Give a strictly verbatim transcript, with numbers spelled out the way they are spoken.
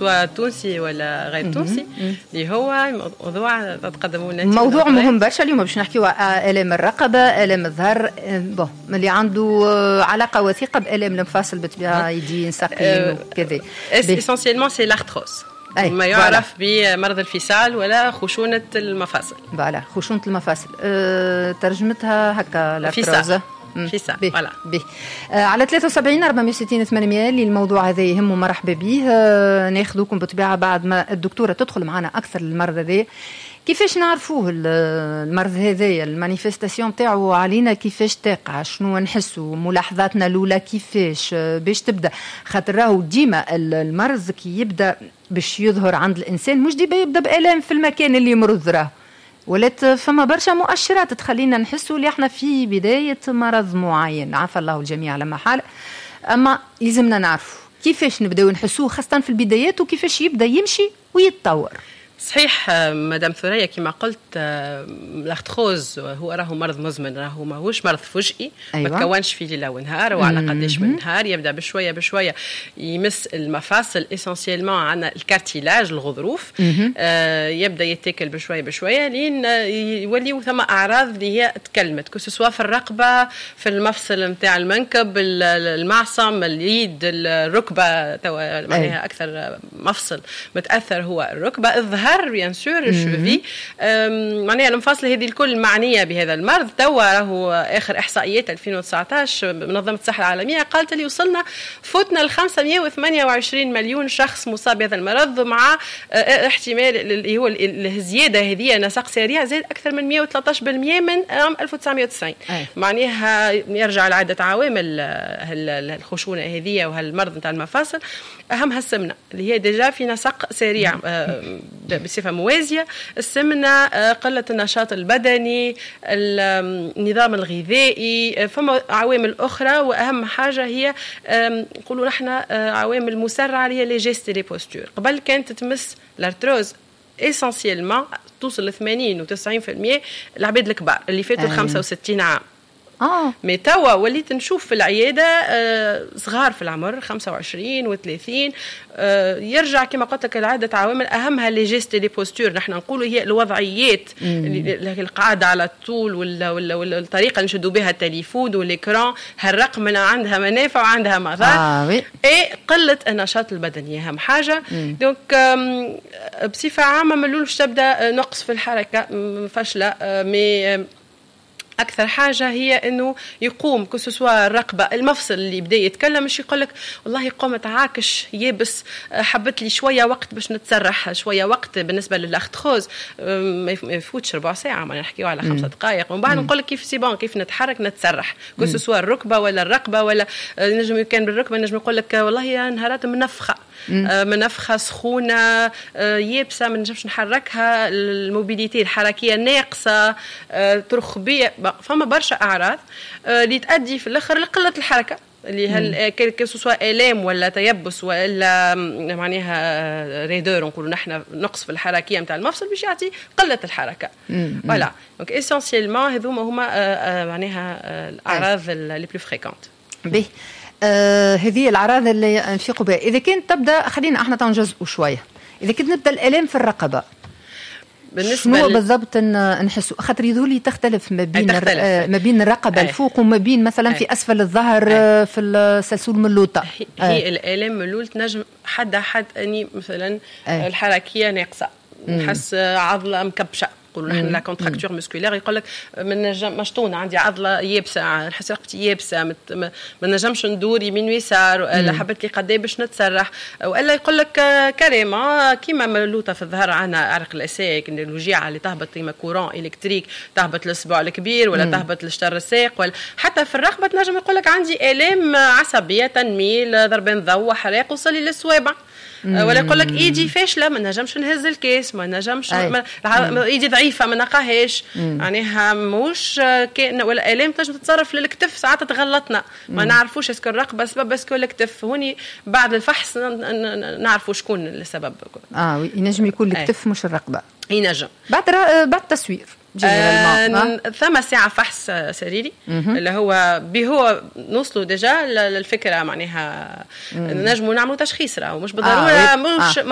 سواء تونسي ولا غير تونسي، اللي هو موضوع تقدموا لنا موضوع مهم برشا اليوم باش نحكيو على الام الرقبه، الام الظهر، بون اللي عنده علاقه وثيقه بالام المفاصل بالطبيعه، يدين ساقين وكذا. اسينسيلمون سي لارتروز، ما يعرف بمرض الفصال ولا خشونة المفاصل. فوالا خشونة المفاصل، أه ترجمتها هكا لارتروز فصال. فوالا به آه على ثلاثة وسبعين أربعمية وستين ثمانمية اللي الموضوع هذا يهمه مرحبا به. آه ناخذوكم بالطبيعة بعد ما الدكتورة تدخل معنا أكثر المرض هذا، كيفاش نعرفوه المرض هذايا، المانيفستاسيون تاعو علينا كيفاش تقع، شنو نحسوا، ملاحظاتنا الاولى كيفاش باش تبدا، خاطر راهو ديما المرض كي يبدا باش يظهر عند الانسان مش ديما يبدا بالام في المكان اللي يمرض، راه ولات فما برشا مؤشرات تخلينا نحسوا اللي احنا في بدايه مرض معين، عافى الله الجميع على ما حال. اما لازمنا نعرفوا كيفاش نبداو نحسوه خاصه في البدايات، وكيفاش يبدا يمشي ويتطور. صحيح مدام ثريا كما قلت، الارتروز هو راهو مرض مزمن، راهو ماهوش مرض فجئي. أيوة. ما تكونش في ليله ونهار وعلى قداش من نهار، يبدا بشويه بشويه يمس المفاصل، اسينسيلمون عندنا الكارتيلاج الغضروف، آه يبدا يتاكل بشويه بشويه لين يوليو ثم اعراض اللي هي تكلمت، كسوا في الرقبه، في المفصل نتاع المنكب، المعصم، اليد، الركبه، معناها اكثر مفصل متاثر هو الركبه، الظهر بيان سور، الشوفي، معناها المفاصل هذه الكل معنيه بهذا المرض. توا راهو اخر احصائيات ألفين وتسعطاش منظمه الصحه العالميه قالت اللي وصلنا فوتنا ل خمسمية وثمانية وعشرين مليون شخص مصاب بهذا المرض، مع احتمال اللي هو الزياده هذه نسق سريع زاد اكثر من مية وثلاثة عشر بالمية من عام ألف وتسعمية وتسعين. أي. معناها يرجع لعده عوامل الخشونه هذه وهالمرض نتاع المفاصل، اهمها السمنه اللي هي ديجا في نسق سريع بصفة موازية، السمنة، قلة النشاط البدني، النظام الغذائي، فما عوامل أخرى، وأهم حاجة هي نقولوا نحن عوامل مسرعة اللي هي لي جيست لي بوستور. قبل كانت تمس الارتروز اسينسيلمون توصل ل ثمانين و تسعين بالمية العباد الكبار اللي فاتوا ال خمسة وستين عام. آه. مي توا وليت نشوف في العيادة آه صغار في العمر خمسة وعشرين وثلاثين، آه يرجع كما قلت لك العدة عوامل أهمها لي جيست لي بوستور، نحن نقولوا هي الوضعيات، القعدة على الطول ولا ولا ولا الطريقة اللي نشدوا بها التليفون والإكران، هالرقم عندها منافع وعندها مضار. آه وي. إيه قلة النشاط البدني أهم حاجة. دونك بصفة عامة ملولش تبدأ نقص في الحركة فشلة، مي أكثر حاجة هي إنه يقوم كسوا الرقبة، المفصل اللي بدأ يتكلم مش يقولك والله قومت عاكش يابس، حبت لي شوية وقت باش نتسرح، شوية وقت بالنسبة للأختخوز ما يفوتش ربع ساعة، ما نحكيو على خمسة دقائق، ومن بعد نقولك كيف سيبان كيف نتحرك نتسرح، كسوا الركبة ولا الرقبة ولا نجم كان بالركبة نجم يقولك والله نهارات منفخة، منفخة سخونة يابسة ما نجمش نحركها، الموبيليتي الحركية ناقصة، ترخبية، فما برشا أعراض اللي تؤدي في الآخر لقلة الحركة، اللي هل كسوا آلام ولا تيبس ولا معناها ريدور، نقولوا نحن نقص في الحركية متاع المفصل باش يعطي قلة الحركة. فوالا دونك اسينسيلمون هذوما هما معناها الأعراض اللي بلو فريكونت. به آه هذه الأعراض اللي نفيقوا بها. إذا كنت تبدأ خلينا احنا تنجزوا شوية، إذا كنت نبدأ الآلام في الرقبة بالنسبه شنو بالضبط نحسوا، خاطر يذولي تختلف ما بين آه ما بين الرقبه أي. الفوق وما بين مثلا أي. في اسفل الظهر أي. في السلسول من اللوطه، هي الالام من اللول تنجم حد حد اني مثلا أي. الحركيه ناقصه، نحس عضله مكبشه، يقولوا نحن لا كونتراكتور مسكولير، يقول لك من نجم مشطونه عندي عضله يابسه، نحس رقبتي يابسه، ما نجمش ندور يمين ويسار، ولا حبت لي قداش باش نتسرح، ولا يقول لك كريمه كيما ملوطه في الظهر عندنا عرق الاساك، الوجيعه اللي تهبط كيما كورون الكتريك تهبط للصباع الكبير ولا مم. تهبط للشر الساق، ولا حتى في الرقبه تنجم يقول لك عندي الام عصبيه، تنميل، ضربان ضوء، حريق، وصلي للصوابع، ولا يقول لك ايدي فاشله ما نجمش نهز الكيس، ما نجمش ما... ايدي ضعيفه ما نقاهاش، معناها مش كائن ولا الام تنجم تتصرف للكتف، ساعات تغلطنا ما نعرفوش اسكو الرقبه سبب اسكو الكتف، هوني بعد الفحص نعرفوا شكون السبب. اه ينجم يكون الكتف مش الرقبه، ينجم بعد بعد التصوير آه ثم ساعة فحص سريري اللي هو بهو نوصلوا ديجا للفكرة، معناها نجموا نعملوا تشخيص، راه مش بالضرورة آه مش آه.